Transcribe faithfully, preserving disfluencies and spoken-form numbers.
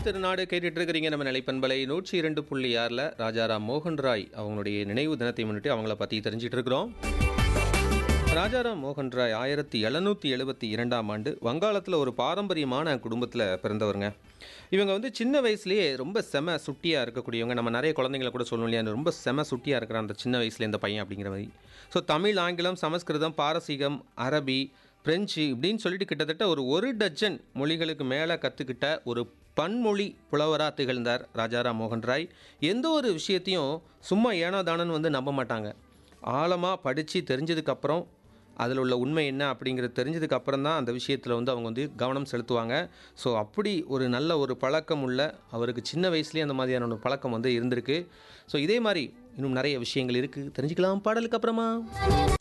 திருநாடு கேட்டுட்டு இருக்கிறீங்க நம்ம நிலைப்பண்பலை நூற்றி இரண்டு புள்ளி ஆறில் ராஜாராம் மோகன் ராய் அவங்களுடைய நினைவு தினத்தை முன்னிட்டு அவங்கள பற்றி தெரிஞ்சிட்டு இருக்கிறோம். ராஜாராம் மோகன் ராய் ஆயிரத்தி எழுநூற்றி எழுபத்தி இரண்டாம் ஆண்டு வங்காளத்தில் ஒரு பாரம்பரியமான குடும்பத்தில் பிறந்தவருங்க. இவங்க வந்து சின்ன வயசுலேயே ரொம்ப செம சுட்டியாக இருக்கக்கூடியவங்க. நம்ம நிறைய குழந்தைங்களை கூட சொல்லணும் இல்லையா, ரொம்ப செம சுட்டியாக இருக்கிற அந்த சின்ன வயசுல இந்த பையன் அப்படிங்கிற மாதிரி. ஸோ தமிழ், ஆங்கிலம், சமஸ்கிருதம், பாரசீகம், அரபி, பிரெஞ்சு இப்படின்னு சொல்லிட்டு கிட்டத்தட்ட ஒரு ஒரு டஜன் மொழிகளுக்கு மேலே கற்றுக்கிட்ட ஒரு பன்மொழி புலவராக திகழ்ந்தார் ராஜாராம் மோகன் ராய். எந்த ஒரு விஷயத்தையும் சும்மா ஏனோ தானன்னு வந்து நம்ப மாட்டாங்க. ஆழமாக படித்து தெரிஞ்சதுக்கப்புறம் அதில் உள்ள உண்மை என்ன அப்படிங்கிறது தெரிஞ்சதுக்கு அப்புறம் தான் அந்த விஷயத்தில் வந்து அவங்க வந்து கவனம் செலுத்துவாங்க. ஸோ அப்படி ஒரு நல்ல ஒரு பழக்கம் உள்ள அவருக்கு சின்ன வயசுலேயே அந்த மாதிரியான ஒரு பழக்கம் வந்து இருந்திருக்கு. ஸோ இதே மாதிரி இன்னும் நிறைய விஷயங்கள் இருக்குது, தெரிஞ்சுக்கலாம் பாடலுக்கு அப்புறமா.